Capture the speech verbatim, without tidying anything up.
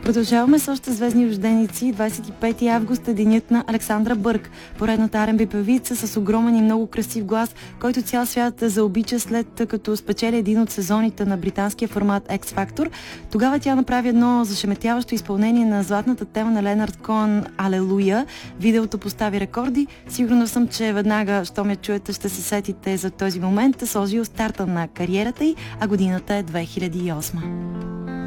Продължаваме с още звездни рожденици. двадесет и пети август е денят на Александра Бърк, поредната Ар енд Би певица с огромен и много красив глас, който цял свят заобича след като спечели един от сезоните на британския формат X Factor. Тогава тя направи едно зашеметяващо изпълнение на златната тема на Ленард Коън "Алелуя". Видеото постави рекорди. Сигурна съм, че веднага, щом я чуете, ще се сетите за този момент. Сложил старта на кариерата й, а годината е две хиляди и осма.